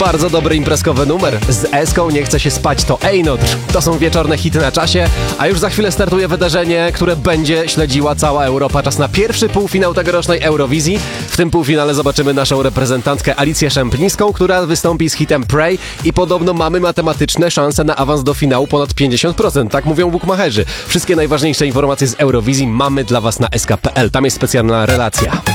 bardzo dobry imprezkowy numer. Z Eską nie chce się spać, to Ejnotr. To są wieczorne hity na czasie, a już za chwilę startuje wydarzenie, które będzie śledziła cała Europa. Czas na pierwszy półfinał tegorocznej Eurowizji. W tym półfinale zobaczymy naszą reprezentantkę Alicję Szemplińską, która wystąpi z hitem Pray i podobno mamy matematyczne szanse na awans do finału ponad 50%. Tak mówią bukmacherzy. Wszystkie najważniejsze informacje z Eurowizji mamy dla Was na sk.pl. Tam jest specjalna relacja.